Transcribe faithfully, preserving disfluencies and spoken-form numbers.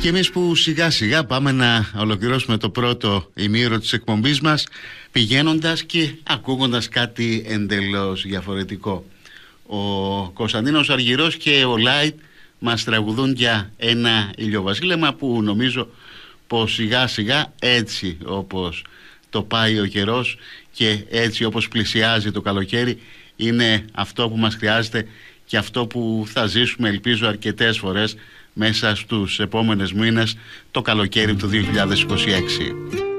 Και εμείς που σιγά σιγά πάμε να ολοκληρώσουμε το πρώτο ημίωρο της εκπομπής μας, πηγαίνοντας και ακούγοντας κάτι εντελώς διαφορετικό. Ο Κωνσταντίνος Αργυρός και ο Light μας τραγουδούν για ένα ηλιοβασίλεμα που νομίζω πως σιγά σιγά, έτσι όπως το πάει ο καιρός και έτσι όπως πλησιάζει το καλοκαίρι, είναι αυτό που μας χρειάζεται και αυτό που θα ζήσουμε, ελπίζω, αρκετές φορές μέσα στους επόμενες μήνες, το καλοκαίρι του δύο χιλιάδες είκοσι έξι.